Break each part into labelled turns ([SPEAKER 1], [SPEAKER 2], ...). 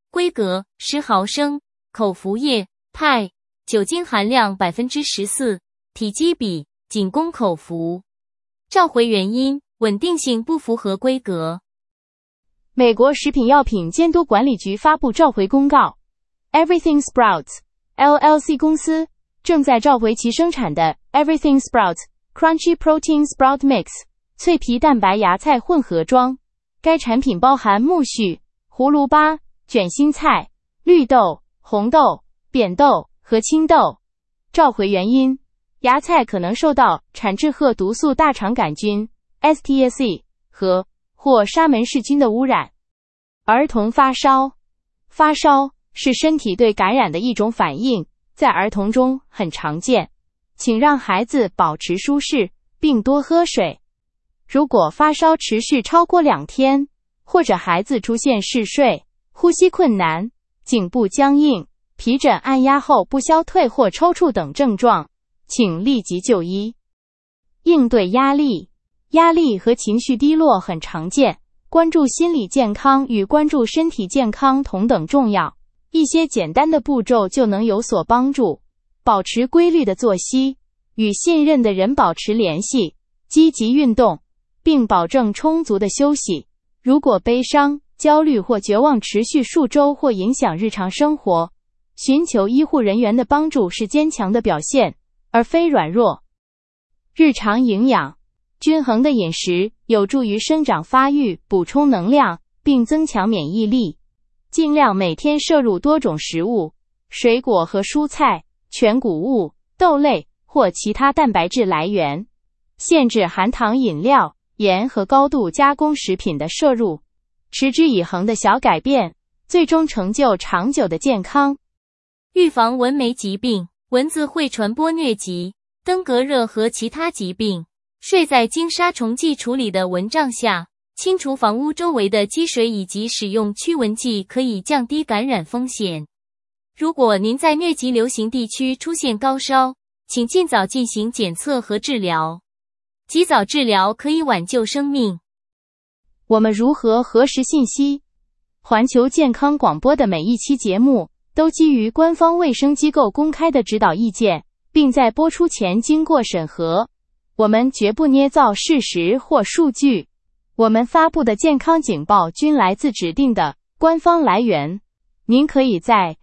[SPEAKER 1] 规格10毫升，口服液派，酒精含量 14%， 体积比，仅供口服。召回原因：稳定性不符合规格。
[SPEAKER 2] 美国食品药品监督管理局发布召回公告 ，Everything Sprouts LLC 公司正在召回其生产的 Everything Sprouts Crunchy Protein Sprout Mix 脆皮蛋白芽菜混合装。该产品包含苜蓿、葫芦巴、卷心菜、绿豆、红豆、扁豆和青豆。召回原因：芽菜可能受到产质褐毒素大肠杆菌 （STSE） 或沙门氏菌的污染。儿童发烧，发烧是身体对感染的一种反应，在儿童中很常见。请让孩子保持舒适，并多喝水。如果发烧持续超过2天，或者孩子出现嗜睡、呼吸困难、颈部僵硬、皮疹按压后不消退或抽搐等症状，请立即就医。应对压力，压力和情绪低落很常见，关注心理健康与关注身体健康同等重要。一些简单的步骤就能有所帮助。保持规律的作息，与信任的人保持联系，积极运动，并保证充足的休息。如果悲伤、焦虑或绝望持续数周或影响日常生活，寻求医护人员的帮助是坚强的表现，而非软弱。日常营养，均衡的饮食有助于生长发育，补充能量，并增强免疫力。尽量每天摄入多种食物，水果和蔬菜、全谷物、豆类或其他蛋白质来源。限制含糖饮料、盐和高度加工食品的摄入。持之以恒的小改变，最终成就长久的健康。
[SPEAKER 1] 预防蚊媒疾病，蚊子会传播疟疾、登革热和其他疾病。睡在经杀虫剂处理的蚊帐下，清除房屋周围的积水以及使用驱蚊剂可以降低感染风险。如果您在疟疾流行地区出现高烧，请尽早进行检测和治疗。及早治疗可以挽救生命。
[SPEAKER 2] 我们如何核实信息？环球健康广播的每一期节目都基于官方卫生机构公开的指导意见，并在播出前经过审核。我们绝不捏造事实或数据。我们发布的健康警报均来自指定的官方来源。您可以在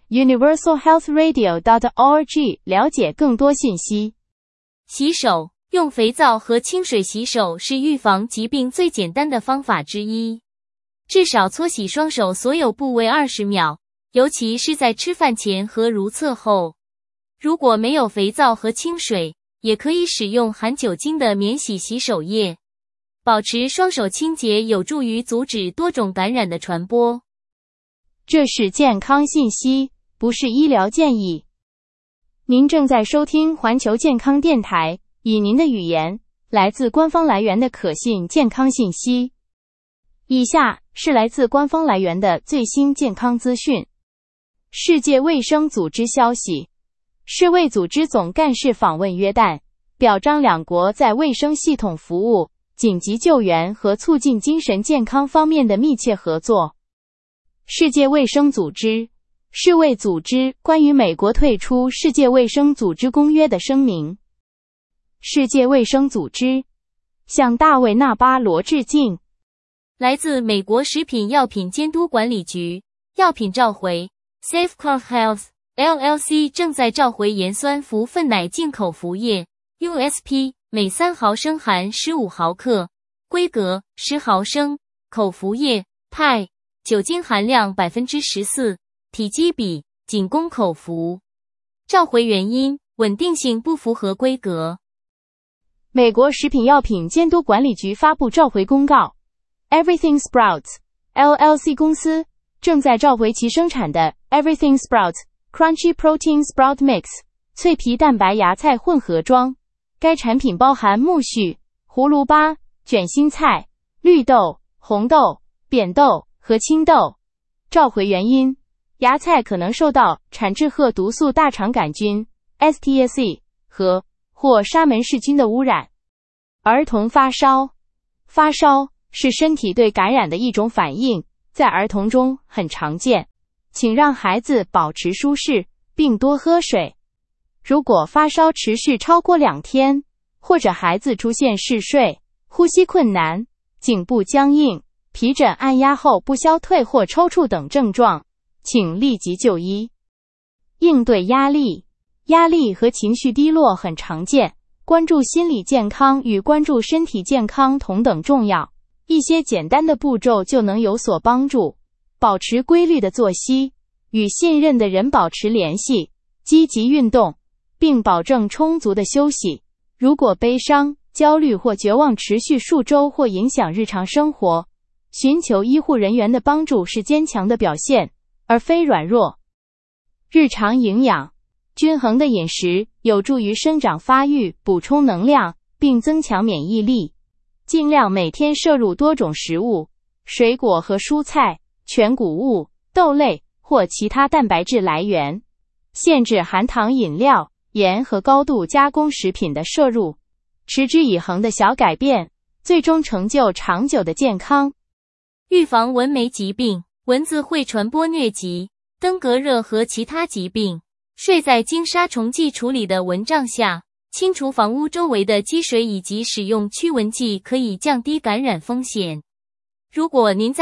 [SPEAKER 2] universalhealthradio.org 了解更多信息。
[SPEAKER 1] 洗手，用肥皂和清水洗手是预防疾病最简单的方法之一。至少搓洗双手所有部位20秒，尤其是在吃饭前和如厕后。如果没有肥皂和清水，也可以使用含酒精的免洗洗手液。保持双手清洁有助于阻止多种感染的传播。
[SPEAKER 2] 这是健康信息，不是医疗建议。您正在收听环球健康电台，以您的语言，来自官方来源的可信健康信息。以下是来自官方来源的最新健康资讯。世界卫生组织消息，世卫组织总干事访问约旦，表彰两国在卫生系统服务、紧急救援和促进精神健康方面的密切合作。世界卫生组织，世卫组织关于美国退出世界卫生组织公约的声明。世界卫生组织向大卫·纳巴罗致敬。
[SPEAKER 1] 来自美国食品药品监督管理局，药品召回 Safeguard Health LLC 正在召回盐酸氟粪奶进口服液 USP， 每3毫升含15毫克，规格10毫升，口服液派，酒精含量 14%， 体积比，仅供口服。召回原因：稳定性不符合规格。
[SPEAKER 2] 美国食品药品监督管理局发布召回公告 ，Everything Sprouts LLC 公司正在召回其生产的 Everything Sprouts Crunchy Protein Sprout Mix 脆皮蛋白芽菜混合装。该产品包含苜蓿、葫芦巴、卷心菜、绿豆、红豆、扁豆和青豆。召回原因：芽菜可能受到产质褐毒素大肠杆菌 STSE 或沙门氏菌的污染。儿童发烧，发烧是身体对感染的一种反应，在儿童中很常见。 请让孩子保持舒适，并多喝水。如果发烧持续超过2天，或者孩子出现嗜睡、呼吸困难、颈部僵硬、皮疹按压后不消退或抽搐等症状，请立即就医。应对压力。压力和情绪低落很常见，关注心理健康与关注身体健康同等重要。一些简单的步骤就能有所帮助。保持规律的作息，与信任的人保持联系，积极运动，并保证充足的休息。如果悲伤、焦虑或绝望持续数周或影响日常生活，寻求医护人员的帮助是坚强的表现，而非软弱。日常营养。均衡的饮食有助于生长发育，补充能量，并增强免疫力。尽量每天摄入多种食物，水果和蔬菜、全谷物、豆类或其他蛋白质来源。限制含糖饮料、盐和高度加工食品的摄入。持之以恒的小改变，最终成就长久的健康。
[SPEAKER 1] 预防蚊媒疾病。蚊子会传播疟疾、登革热和其他疾病。睡在经杀虫剂处理的蚊帐下，清除房屋周围的积水以及使用驱蚊剂可以降低感染风险。如果您在